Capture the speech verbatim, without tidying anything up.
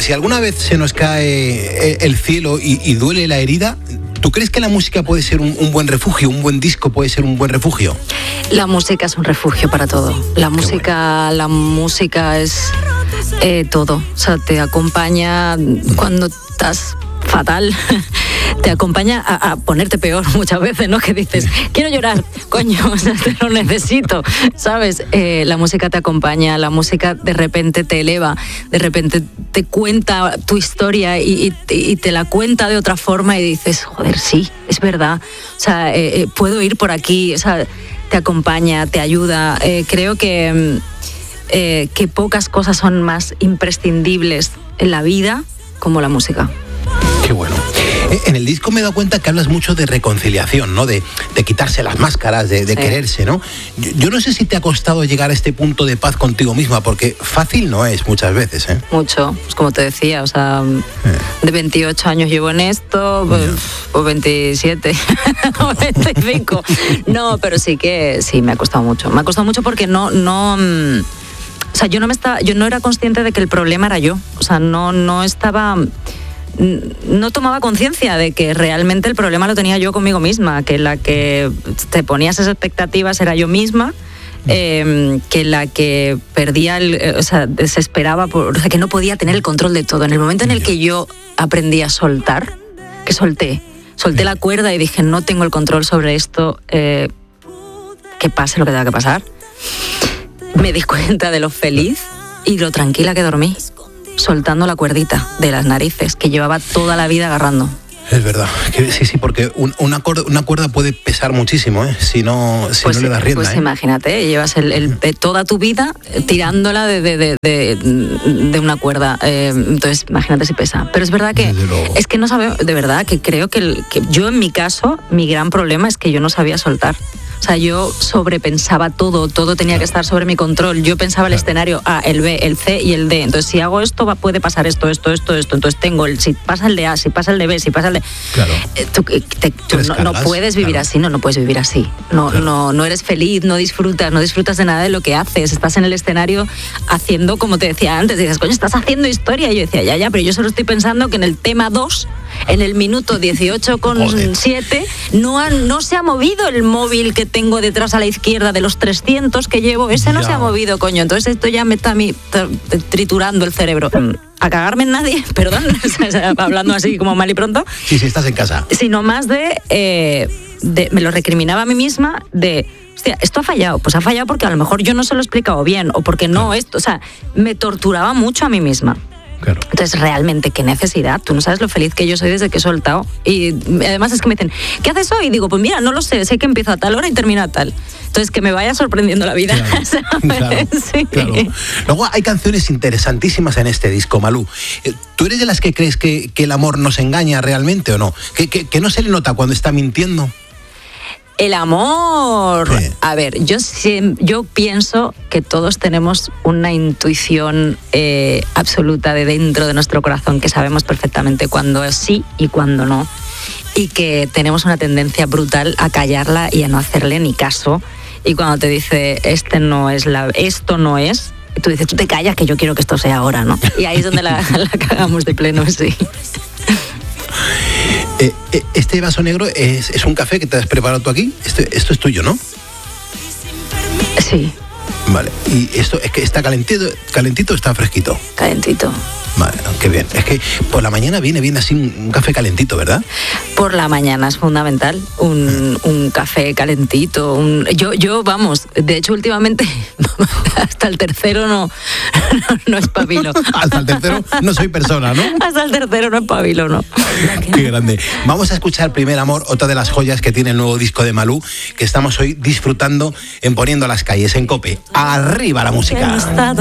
por si alguna vez se nos cae el cielo y, y duele la herida, ¿tú crees que la música puede ser un, un buen refugio, un buen disco puede ser un buen refugio? La música es un refugio para todo. La música, bueno. la música es eh, todo. O sea, te acompaña cuando estás fatal. Te acompaña a, a ponerte peor muchas veces, ¿no? Que dices, quiero llorar, coño, o sea, te lo necesito, ¿sabes? Eh, la música te acompaña, la música de repente te eleva, de repente te cuenta tu historia y, y, y te la cuenta de otra forma y dices, joder, sí, es verdad, o sea, eh, eh, puedo ir por aquí, o sea, te acompaña, te ayuda. Eh, creo que, eh, que pocas cosas son más imprescindibles en la vida como la música. Qué bueno. En el disco me he dado cuenta que hablas mucho de reconciliación, ¿no? De, de quitarse las máscaras, de, de sí. quererse, ¿no? Yo, yo no sé si te ha costado llegar a este punto de paz contigo misma, porque fácil no es muchas veces, ¿eh? Mucho, pues como te decía, o sea, eh. de veintiocho años llevo en esto, pues, yeah. o veintisiete, o veinticinco. No, pero sí que sí, me ha costado mucho. Me ha costado mucho porque no... no o sea, yo no, me estaba, yo no era consciente de que el problema era yo. O sea, no, no estaba... no tomaba conciencia de que realmente el problema lo tenía yo conmigo misma, que la que te ponía esas expectativas era yo misma, eh, que la que perdía, el, o sea, desesperaba, por, o sea, que no podía tener el control de todo. En el momento en el que yo aprendí a soltar, que solté, solté la cuerda y dije, no tengo el control sobre esto, eh, que pase lo que tenga que pasar, me di cuenta de lo feliz y lo tranquila que dormí, soltando la cuerdita de las narices que llevaba toda la vida agarrando. Es verdad, que sí, sí, porque un, una, cuerda, una cuerda puede pesar muchísimo, ¿eh? Si no, si pues, no le das rienda. Pues ¿eh? imagínate, llevas el, el, de toda tu vida tirándola de, de, de, de, de una cuerda, eh, entonces imagínate si pesa. Pero es verdad que, es que no sabemos, de verdad, que creo que, el, que yo en mi caso, mi gran problema es que yo no sabía soltar. O sea, yo sobrepensaba todo, todo tenía claro. que estar sobre mi control. Yo pensaba claro. el escenario A, el B, el C y el D. Entonces, si hago esto, va, puede pasar esto, esto, esto, esto. Entonces, tengo el, si pasa el de A, si pasa el de B, si pasa el de... Claro. Eh, tú, te, tú no, no puedes vivir claro. así, no, no puedes vivir así. No, claro. no, no eres feliz, no disfrutas, no disfrutas de nada de lo que haces. Estás en el escenario haciendo, como te decía antes, dices, coño, estás haciendo historia. Y yo decía, ya, ya, pero yo solo estoy pensando que en el tema dos, en el minuto dieciocho con siete, no, ha, no se ha movido el móvil que tengo detrás a la izquierda de los trescientos que llevo, ese ya. no se ha movido, coño. Entonces esto ya me está a mí triturando el cerebro. A cagarme en nadie, perdón, hablando así como mal y pronto. Sí, sí, estás en casa. Sino más de, eh, de, me lo recriminaba a mí misma de, hostia, esto ha fallado. Pues ha fallado porque a lo mejor yo no se lo he explicado bien o porque no claro. esto, o sea, me torturaba mucho a mí misma. Claro. Entonces, realmente, qué necesidad. Tú no sabes lo feliz que yo soy desde que he soltado. Y además es que me dicen, ¿qué haces hoy? Y digo, pues mira, no lo sé, sé que empiezo a tal hora y termino a tal. Entonces, que me vaya sorprendiendo la vida. Claro, claro, sí. claro. Luego hay canciones interesantísimas en este disco, Malú. ¿Tú eres de las que crees que, que el amor nos engaña realmente o no? ¿Que, que, que no se le nota cuando está mintiendo? El amor. Sí. A ver, yo, yo pienso que todos tenemos una intuición eh, absoluta de dentro de nuestro corazón, que sabemos perfectamente cuándo es sí y cuándo no. Y que tenemos una tendencia brutal a callarla y a no hacerle ni caso. Y cuando te dice, este no es la, esto no es, tú dices, tú te callas que yo quiero que esto sea ahora, ¿no? Y ahí es donde la, la cagamos de pleno, sí. Eh, este vaso negro es, es un café que te has preparado tú aquí. Este, esto es tuyo, ¿no? Sí. Vale. ¿Y esto es que está calentito, calentito o está fresquito? Calentito. Vale, qué bien. Es que por la mañana viene bien así un café calentito, ¿verdad? Por la mañana es fundamental un, un café calentito. Un, yo, yo, vamos, de hecho últimamente hasta el tercero no, no, no espabilo. Hasta el tercero no soy persona, ¿no? Hasta el tercero no espabilo, ¿no? Qué grande. Vamos a escuchar Primer Amor, otra de las joyas que tiene el nuevo disco de Malú, que estamos hoy disfrutando en Poniendo las Calles, en COPE. ¡Arriba la música!